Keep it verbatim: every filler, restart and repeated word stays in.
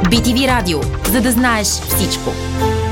би ти ви Радио, за да знаеш всичко.